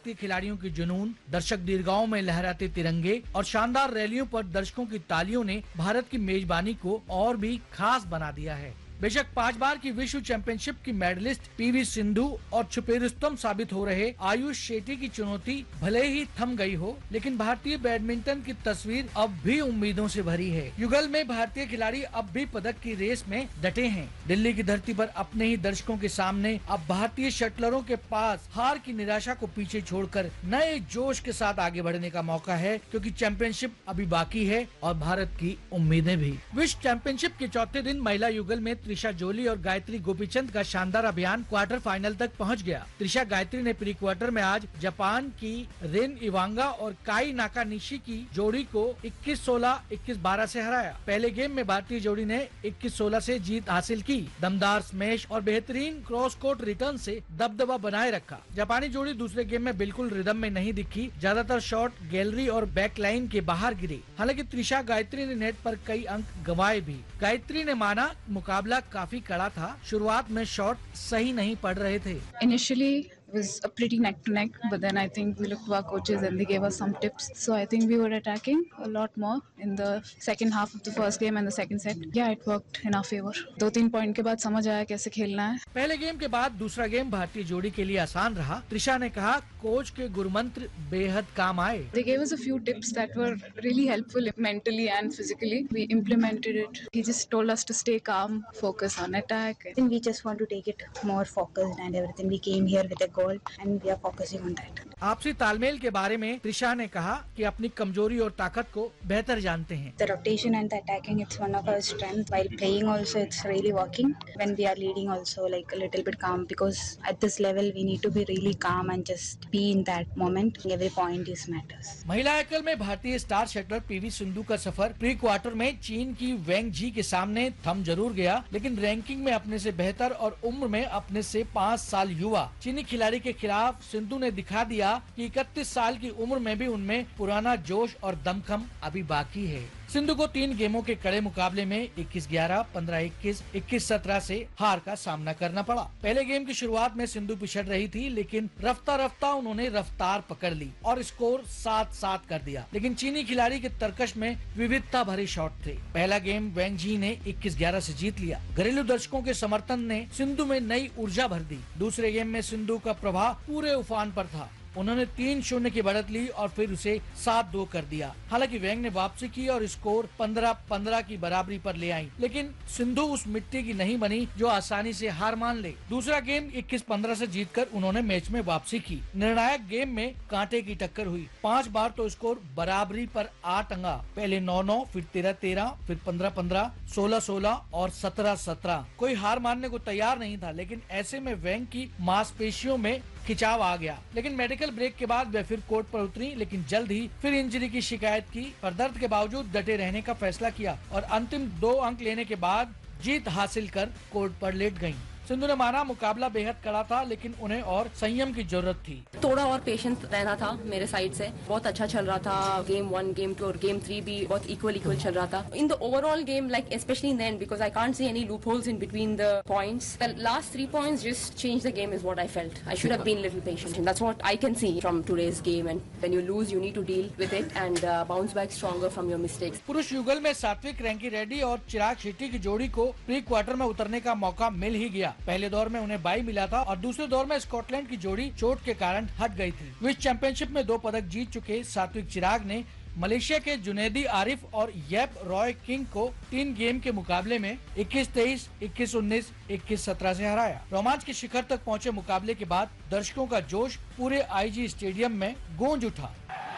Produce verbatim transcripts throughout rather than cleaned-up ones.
भारतीय खिलाड़ियों की जुनून, दर्शक दीर्घाओं में लहराते तिरंगे और शानदार रैलियों पर दर्शकों की तालियों ने भारत की मेजबानी को और भी खास बना दिया है। बेशक पांच बार की विश्व चैंपियनशिप की मेडलिस्ट पीवी सिंधु और छुपे रुस्तम साबित हो रहे आयुष शेट्टी की चुनौती भले ही थम गई हो, लेकिन भारतीय बैडमिंटन की तस्वीर अब भी उम्मीदों से भरी है। युगल में भारतीय खिलाड़ी अब भी पदक की रेस में डटे हैं। दिल्ली की धरती पर अपने ही दर्शकों के सामने अब भारतीय शटलरों के पास हार की निराशा को पीछे छोड़कर नए जोश के साथ आगे बढ़ने का मौका है, क्योंकि चैंपियनशिप अभी बाकी है और भारत की उम्मीदें भी। विश्व चैंपियनशिप के चौथे दिन महिला युगल में त्रिशा जोली और गायत्री गोपीचंद का शानदार अभियान क्वार्टर फाइनल तक पहुंच गया। त्रिशा गायत्री ने प्री क्वार्टर में आज जापान की रेन इवांगा और काई नाकानिशी की जोड़ी को इक्कीस सोलह, इक्कीस बारह से हराया। पहले गेम में भारतीय जोड़ी ने इक्कीस सोलह से जीत हासिल की। दमदार स्मैश और बेहतरीन क्रॉस कोर्ट रिटर्न से दबदबा बनाए रखा। जापानी जोड़ी दूसरे गेम में बिल्कुल रिदम में नहीं दिखी। ज्यादातर शॉट गैलरी और बैक लाइन के बाहर गिरे। हालांकि त्रिशा गायत्री ने नेट पर कई अंक गंवाए भी। गायत्री ने माना मुकाबला काफी कड़ा था। शुरुआत में शॉट सही नहीं पड़ रहे थे। Initially was a pretty neck to neck, but then I think we looked to our coaches and they gave us some tips. So I think we were attacking a lot more in the second half of the first game and the second set. Yeah, it worked in our favor. दो तीन point के बाद समझ आया कैसे खेलना है। पहले गेम के बाद दूसरा गेम भारतीय जोड़ी के लिए आसान रहा। त्रिशा ने कहा कोच के गुरुमंत्र बेहद काम आए। They gave us a few tips that were really helpful mentally and physically. We implemented it. He just told us to stay calm, focus on attack. I think we just want to take it more focused and everything. We came here with a goal and we are focusing on that. आपसी तालमेल के बारे में त्रिशा ने कहा कि अपनी कमजोरी और ताकत को बेहतर जानते हैं। The rotation and the attacking, it's one of our strengths. While playing also, it's really working. When we are leading also, like a little bit calm, because at this level we need to be really calm and just be in that moment. Every point is matters. महिला एकल में भारतीय star shuttler PV Sindhu का सफर pre quarter में चीन की वेंग जी के सामने थम जरूर गया, लेकिन रैंकिंग में अपने से बेहतर और उम्र में अपने से पाँच साल युवा चीनी खिलाड़ी के खिलाफ सिंधु ने दिखा दिया कि इकतीस साल की उम्र में भी उनमें पुराना जोश और दमखम अभी बाकी है। सिंधु को तीन गेमों के कड़े मुकाबले में इक्कीस ग्यारह, पंद्रह इक्कीस, इक्कीस सत्रह से हार का सामना करना पड़ा। पहले गेम की शुरुआत में सिंधु पिछड़ रही थी, लेकिन रफ्ता रफ्ता उन्होंने रफ्तार पकड़ ली और स्कोर सात सात कर दिया। लेकिन चीनी खिलाड़ी के तरकश में विविधता भरे शॉट थे। पहला गेम वेंग जी ने इक्कीस ग्यारह से जीत लिया। घरेलू दर्शकों के समर्थन ने सिंधु में नई ऊर्जा भर दी। दूसरे गेम में सिंधु का प्रभाव पूरे उफान पर था। उन्होंने तीन शून्य की बढ़त ली और फिर उसे सात दो कर दिया। हालांकि वेंग ने वापसी की और स्कोर पंद्रह पंद्रह की बराबरी पर ले आई, लेकिन सिंधु उस मिट्टी की नहीं बनी जो आसानी से हार मान ले। दूसरा गेम इक्कीस पंद्रह से जीतकर उन्होंने मैच में वापसी की। निर्णायक गेम में कांटे की टक्कर हुई। पांच बार तो स्कोर बराबरी पर आ टंगा। पहले नौ नौ, फिर तेरह तेरह, फिर पंद्रह पंद्रह, सोलह सोलह और सत्रह सत्रह। कोई हार मानने को तैयार नहीं था, लेकिन ऐसे में वेंग की मांसपेशियों में खिंचाव आ गया। लेकिन मेडिकल ब्रेक के बाद वे फिर कोर्ट पर उतरी, लेकिन जल्द ही फिर इंजरी की शिकायत की, पर दर्द के बावजूद डटे रहने का फैसला किया और अंतिम दो अंक लेने के बाद जीत हासिल कर कोर्ट पर लेट गयीं। सिंधु ने माना मुकाबला बेहद कड़ा था, लेकिन उन्हें और संयम की जरूरत थी। थोड़ा और पेशेंस रहना था मेरे साइड से। बहुत अच्छा चल रहा था। गेम वन, गेम टू और गेम थ्री भी बहुत इक्वल इक्वल चल रहा था। In the overall game, like specially in the end, because I can't see any loop holes in between the points. The last three points just change the game is what I felt. I should have been little patient. That's what I can see from today's game. And when you lose, you need to deal with it and bounce back stronger from your mistakes. पुरुष युगल में सात्विक रैंकी रेड्डी और चिराग शेट्टी की जोड़ी को pre quarter में उतरने का मौका मिल ही गया। पहले दौर में बाई मिला था और दूसरे दौर में स्कॉटलैंड की जोड़ी चोट के कारण हट गई थी। विश्व चैंपियनशिप में दो पदक जीत चुके सात्विक चिराग ने मलेशिया के जुनैदी आरिफ और येप रॉय किंग को तीन गेम के मुकाबले में इक्कीस तेईस, इक्कीस उन्नीस, इक्कीस सत्रह से हराया। रोमांच के शिखर तक पहुंचे मुकाबले के बाद दर्शकों का जोश पूरे आईजी स्टेडियम में गूंज उठा।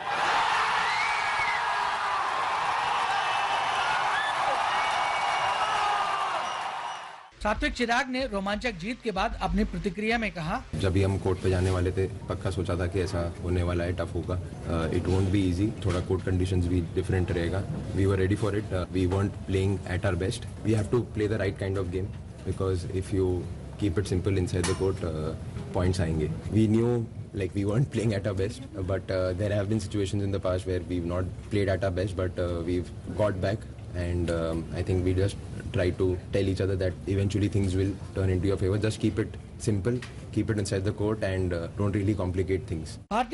सात्विक चिराग ने रोमांचक जीत के बाद अपनी प्रतिक्रिया में कहा, जब भी हम कोर्ट पे जाने वाले थे पक्का सोचा था कि ऐसा होने वाला है, टफ होगा। It won't be easy. थोड़ा कोर्ट कंडीशंस भी डिफरेंट रहेगा। We were ready for it. We weren't playing at our best. We have to play the right kind of game, because if you keep it simple inside the court, points आएंगे। We knew like we weren't playing at our best, but uh, there have been situations in the past where we've not played at our best, but uh, we've got back, and um, I think we just try to tell each other that eventually things will turn into your favor. Just keep it simple, keep it inside the court, and uh, don't really complicate things.